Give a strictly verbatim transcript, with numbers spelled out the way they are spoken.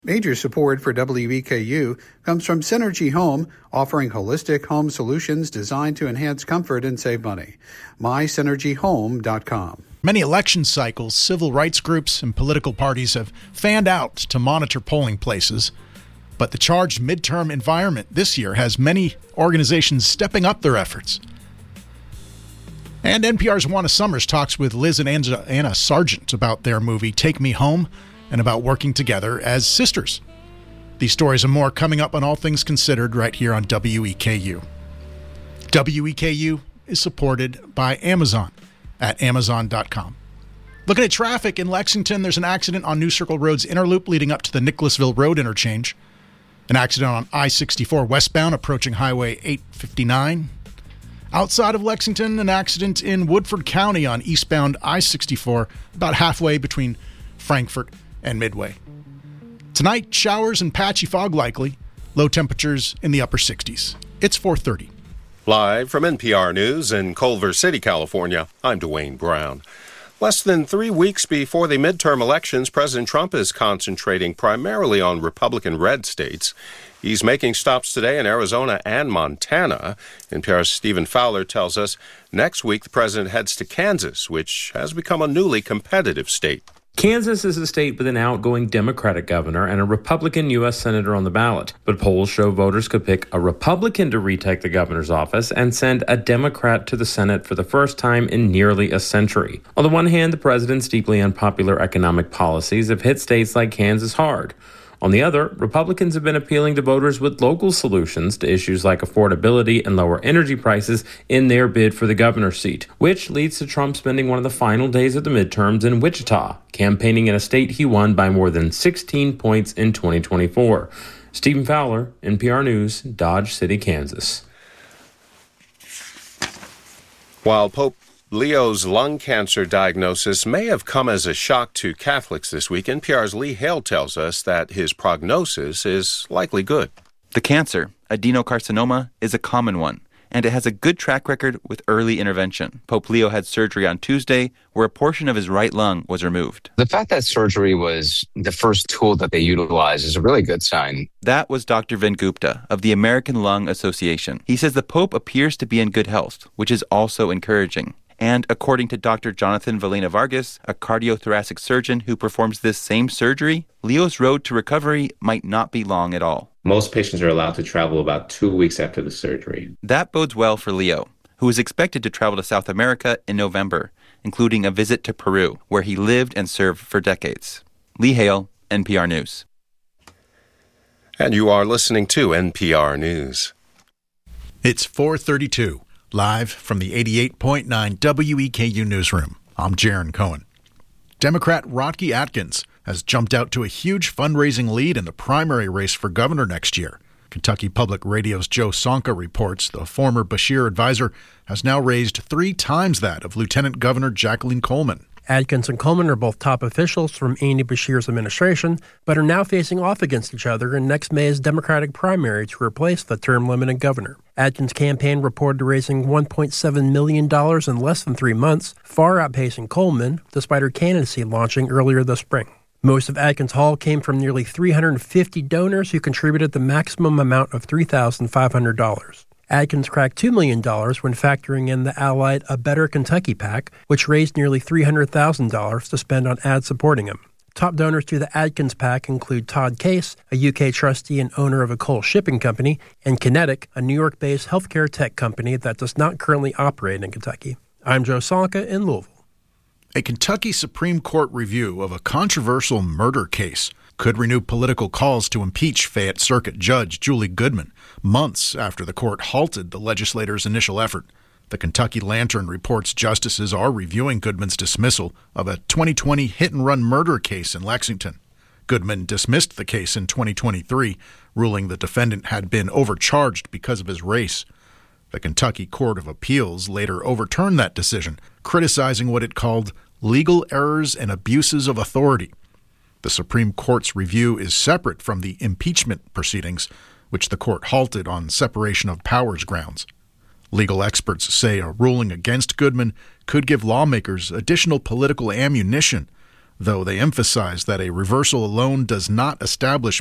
Major support for W E K U comes from Synergy Home, offering holistic home solutions designed to enhance comfort and save money. my synergy home dot com. Many election cycles, civil rights groups and political parties have fanned out to monitor polling places. But the charged midterm environment this year has many organizations stepping up their efforts. And N P R's Juana Summers talks with Liz and Anna Sargent about their movie Take Me Home and about working together as sisters. These stories and more coming up on All Things Considered right here on W E K U. W E K U is supported by Amazon at amazon dot com. Looking at traffic in Lexington, there's an accident on New Circle Road's inner loop leading up to the Nicholasville Road interchange. An accident on I sixty-four westbound approaching Highway eight fifty-nine. Outside of Lexington, an accident in Woodford County on eastbound I sixty-four, about halfway between Frankfort and Midway. Tonight, showers and patchy fog likely. Low temperatures in the upper sixties. It's four thirty. Live from N P R News in Culver City, California, I'm Dwayne Brown. Less than three weeks before the midterm elections, President Trump is concentrating primarily on Republican-red states. He's making stops today in Arizona and Montana. N P R's Stephen Fowler tells us next week the president heads to Kansas, which has become a newly competitive state. Kansas is a state with an outgoing Democratic governor and a Republican U S senator on the ballot. But polls show voters could pick a Republican to retake the governor's office and send a Democrat to the Senate for the first time in nearly a century. On the one hand, the president's deeply unpopular economic policies have hit states like Kansas hard. On the other, Republicans have been appealing to voters with local solutions to issues like affordability and lower energy prices in their bid for the governor's seat, which leads to Trump spending one of the final days of the midterms in Wichita, campaigning in a state he won by more than sixteen points in twenty twenty-four. Stephen Fowler, N P R News, Dodge City, Kansas. While Pope Leo's lung cancer diagnosis may have come as a shock to Catholics this week, N P R's Lee Hale tells us that his prognosis is likely good. The cancer, adenocarcinoma, is a common one, and it has a good track record with early intervention. Pope Leo had surgery on Tuesday, where a portion of his right lung was removed. The fact that surgery was the first tool that they utilized is a really good sign. That was Doctor Vin Gupta of the American Lung Association. He says the Pope appears to be in good health, which is also encouraging. And according to Doctor Jonathan Valena Vargas, a cardiothoracic surgeon who performs this same surgery, Leo's road to recovery might not be long at all. Most patients are allowed to travel about two weeks after the surgery. That bodes well for Leo, who is expected to travel to South America in November, including a visit to Peru, where he lived and served for decades. Lee Hale, N P R News. And you are listening to N P R News. It's four thirty-two. Live from the eighty-eight point nine W E K U newsroom, I'm Jaron Cohen. Democrat Rodney Atkins has jumped out to a huge fundraising lead in the primary race for governor next year. Kentucky Public Radio's Joe Sonka reports the former Beshear advisor has now raised three times that of Lieutenant Governor Jacqueline Coleman. Atkins and Coleman are both top officials from Andy Beshear's administration, but are now facing off against each other in next May's Democratic primary to replace the term-limited governor. Atkins' campaign reported raising one point seven million dollars in less than three months, far outpacing Coleman, despite her candidacy launching earlier this spring. Most of Atkins' haul came from nearly three hundred fifty donors who contributed the maximum amount of three thousand five hundred dollars. Atkins cracked two million dollars when factoring in the Allied A Better Kentucky PAC, which raised nearly three hundred thousand dollars to spend on ads supporting him. Top donors to the Atkins PAC include Todd Case, a U K trustee and owner of a coal shipping company, and Kinetic, a New York-based healthcare tech company that does not currently operate in Kentucky. I'm Joe Sonka in Louisville. A Kentucky Supreme Court review of a controversial murder case could renew political calls to impeach Fayette Circuit Judge Julie Goodman, months after the court halted the legislator's initial effort. The Kentucky Lantern reports justices are reviewing Goodman's dismissal of a twenty twenty hit-and-run murder case in Lexington. Goodman dismissed the case in twenty twenty-three, ruling the defendant had been overcharged because of his race. The Kentucky Court of Appeals later overturned that decision, criticizing what it called legal errors and abuses of authority. The Supreme Court's review is separate from the impeachment proceedings, which the court halted on separation of powers grounds. Legal experts say a ruling against Goodman could give lawmakers additional political ammunition. though they emphasize that a reversal alone does not establish